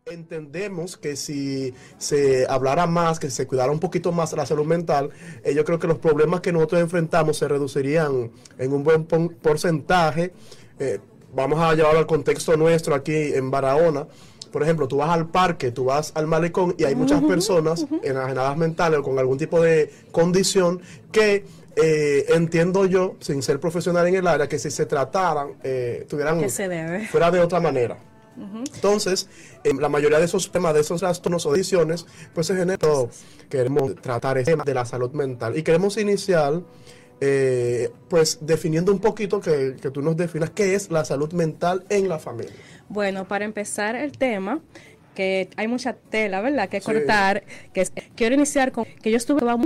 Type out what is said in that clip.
Entendemos que si se hablara más, que se cuidara un poquito más la salud mental, yo creo que los problemas que nosotros enfrentamos se reducirían en un buen porcentaje. Vamos a llevarlo al contexto nuestro aquí en Barahona. Por ejemplo, tú vas al parque, tú vas al malecón y hay muchas personas enajenadas mentales o con algún tipo de condición que entiendo yo, sin ser profesional en el área, que si se trataran, tuvieran fuera de otra manera. Entonces, la mayoría de esos temas, de esos trastornos o decisiones, pues se genera. Queremos tratar el tema de la salud mental y queremos iniciar, pues definiendo un poquito, que tú nos definas qué es la salud mental en la familia. Bueno, para empezar el tema, que hay mucha tela, ¿verdad?, que cortar, quiero iniciar con que yo estuve